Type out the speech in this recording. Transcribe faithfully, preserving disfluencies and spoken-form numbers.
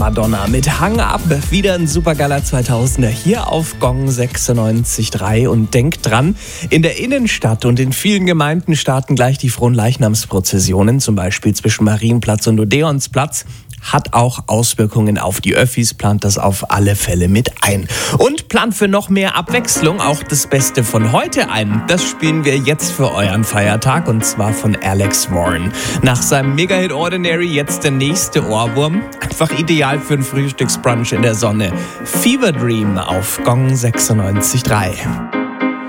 Madonna mit Hang Up. Wieder ein Supergala zweitausender hier auf Gong sechsundneunzig Komma drei. Und denkt dran, in der Innenstadt und in vielen Gemeinden starten gleich die Fronleichnamsprozessionen, zum Beispiel zwischen Marienplatz und Odeonsplatz. Hat auch Auswirkungen auf die Öffis, plant das auf alle Fälle mit ein. Und plant für noch mehr Abwechslung auch das Beste von heute ein. Das spielen wir jetzt für euren Feiertag, und zwar von Alex Warren. Nach seinem Mega-Hit Ordinary jetzt der nächste Ohrwurm. Einfach ideal für einen Frühstücksbrunch in der Sonne. Fever Dream auf Gong sechsundneunzig Komma drei.